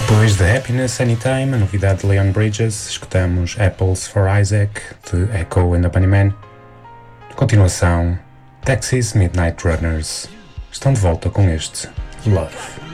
Depois de Happiness Anytime, a novidade de Leon Bridges, escutamos Apples for Isaac, de Echo and the Bunnymen. De continuação, Texas Midnight Runners estão de volta com este Love.